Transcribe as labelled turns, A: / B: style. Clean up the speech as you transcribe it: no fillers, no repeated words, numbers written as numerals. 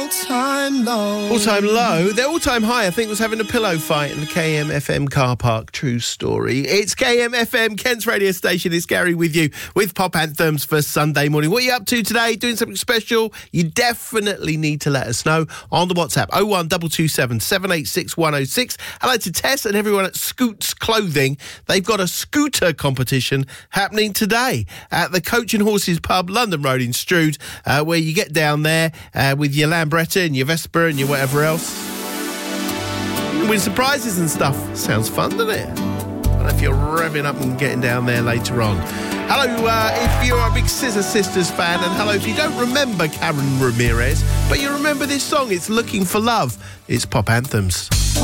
A: all-time low.
B: All-time low. Their all-time high, I think, was having a pillow fight in the KMFM car park. True story. It's KMFM, Kent's radio station. It's Gary with you with Pop Anthems for Sunday morning. What are you up to today? Doing something special? You definitely need to let us know on the WhatsApp 01227 786 106. Hello to Tess and everyone at Scoots Clothing. They've got a scooter competition happening today at the Coach and Horses pub, London Road in Strood, where you get down there with your Lambretta and your Vespa and your whatever else. You win some prizes and stuff. Sounds fun, doesn't it? I don't know if you're revving up and getting down there later on. Hello if you're a big Scissor Sisters fan, and hello if you don't remember Karen Ramirez, but you remember this song. It's Looking for Love. It's Pop Anthems.